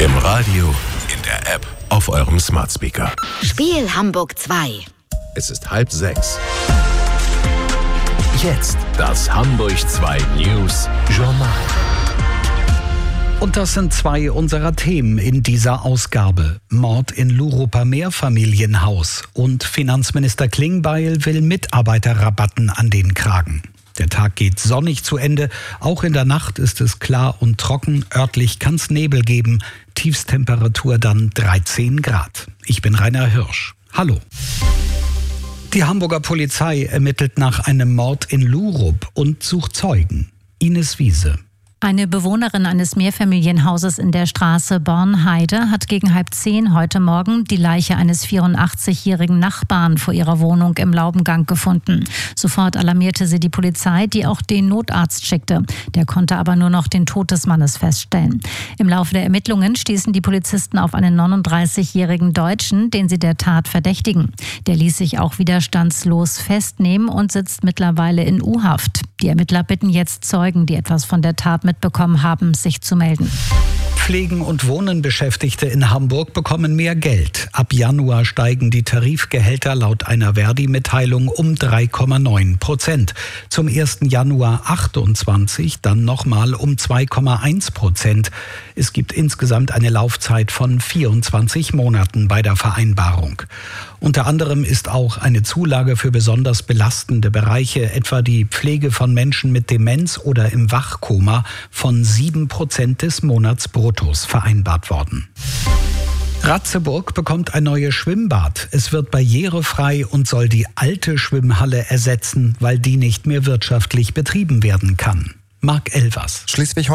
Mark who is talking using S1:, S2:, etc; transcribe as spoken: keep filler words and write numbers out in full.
S1: Im Radio, in der App, auf eurem Smart Speaker.
S2: Spiel Hamburg zwei.
S1: Es ist halb sechs. Jetzt das Hamburg zwei News Journal.
S3: Und das sind zwei unserer Themen in dieser Ausgabe. Mord in Luruper Mehrfamilienhaus und Finanzminister Klingbeil will Mitarbeiterrabatten an den Kragen. Der Tag geht sonnig zu Ende. Auch in der Nacht ist es klar und trocken. Örtlich kann es Nebel geben. Tiefstemperatur dann dreizehn Grad. Ich bin Rainer Hirsch. Hallo. Die Hamburger Polizei ermittelt nach einem Mord in Lurup und sucht Zeugen. Ines Wiese.
S4: Eine Bewohnerin eines Mehrfamilienhauses in der Straße Bornheide hat gegen halb zehn heute Morgen die Leiche eines vierundachtzigjährigen Nachbarn vor ihrer Wohnung im Laubengang gefunden. Sofort alarmierte sie die Polizei, die auch den Notarzt schickte. Der konnte aber nur noch den Tod des Mannes feststellen. Im Laufe der Ermittlungen stießen die Polizisten auf einen neununddreißigjährigen Deutschen, den sie der Tat verdächtigen. Der ließ sich auch widerstandslos festnehmen und sitzt mittlerweile in U-Haft. Die Ermittler bitten jetzt Zeugen, die etwas von der Tat mitbekommen haben, sich zu melden.
S3: Pflegen- und Wohnen-Beschäftigte in Hamburg bekommen mehr Geld. Ab Januar steigen die Tarifgehälter laut einer Verdi-Mitteilung um drei Komma neun Prozent. Zum ersten Januar achtundzwanzig dann nochmal um zwei Komma eins Prozent. Es gibt insgesamt eine Laufzeit von vierundzwanzig Monaten bei der Vereinbarung. Unter anderem ist auch eine Zulage für besonders belastende Bereiche, etwa die Pflege von Menschen mit Demenz oder im Wachkoma, von sieben Prozent des Monatsbruttos vereinbart worden. Ratzeburg bekommt ein neues Schwimmbad. Es wird barrierefrei und soll die alte Schwimmhalle ersetzen, weil die nicht mehr wirtschaftlich betrieben werden kann. Marc Elvers.
S5: Schleswig